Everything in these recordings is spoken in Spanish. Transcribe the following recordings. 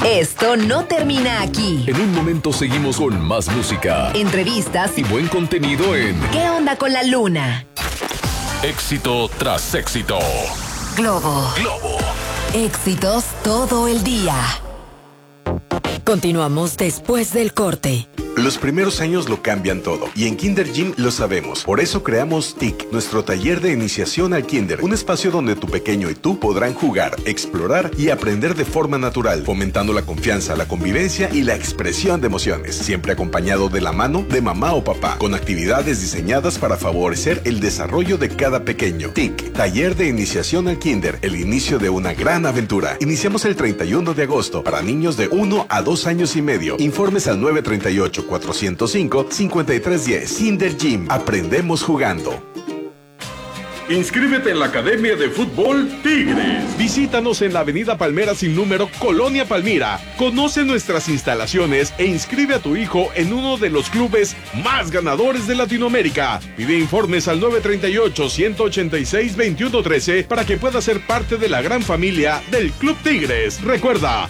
Esto no termina aquí. En un momento seguimos con más música, Entrevistas y buen contenido en ¿Qué onda con la luna? Éxito tras éxito. Globo. Éxitos todo el día. Continuamos después del corte. Los primeros años lo cambian todo, y en Kinder Gym lo sabemos. Por eso creamos TIC, nuestro taller de iniciación al Kinder, un espacio donde tu pequeño y tú podrán jugar, explorar y aprender de forma natural, fomentando la confianza, la convivencia y la expresión de emociones, siempre acompañado de la mano de mamá o papá, con actividades diseñadas para favorecer el desarrollo de cada pequeño. TIC, taller de iniciación al Kinder, el inicio de una gran aventura. Iniciamos el 31 de agosto para niños de 1 a 2 años y medio. Informes al 938-405-5310. Kinder Gym. Aprendemos jugando. Inscríbete en la Academia de Fútbol Tigres. Visítanos en la Avenida Palmera sin número, Colonia Palmira. Conoce nuestras instalaciones e inscribe a tu hijo en uno de los clubes más ganadores de Latinoamérica. Pide informes al 938-186-2113 para que pueda ser parte de la gran familia del Club Tigres. Recuerda,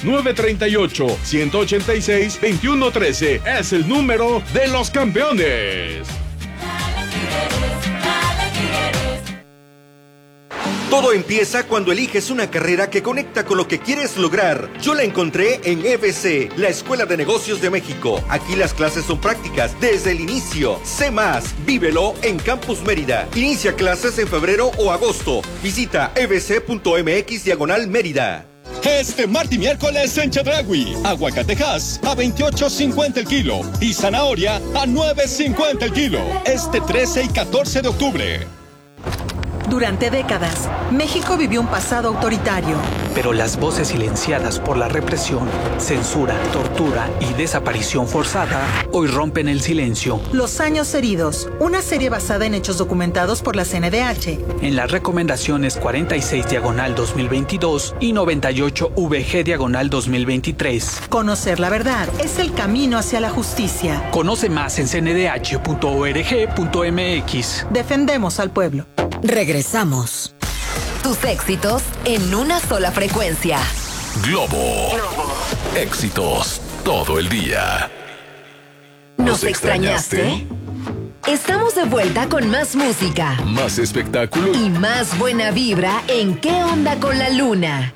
938-186-2113 es el número de los campeones. Todo empieza cuando eliges una carrera que conecta con lo que quieres lograr. Yo la encontré en EBC, la Escuela de Negocios de México. Aquí las clases son prácticas desde el inicio. Sé más, vívelo en Campus Mérida. Inicia clases en febrero o agosto. Visita ebc.mx/Mérida. Este martes y miércoles en Chedraui, aguacatejas a 28.50 el kilo y zanahoria a 9.50 el kilo. Este 13 y 14 de octubre. Durante décadas, México vivió un pasado autoritario. Pero las voces silenciadas por la represión, censura, tortura y desaparición forzada hoy rompen el silencio. Los años heridos, una serie basada en hechos documentados por la CNDH. En las recomendaciones 46/2022 y 98/VG/2023. Conocer la verdad es el camino hacia la justicia. Conoce más en cndh.org.mx. Defendemos al pueblo. Regresamos. Tus éxitos en una sola frecuencia. Globo. Éxitos todo el día. ¿Nos extrañaste? Estamos de vuelta con más música, más espectáculo y más buena vibra en ¿Qué onda con la luna?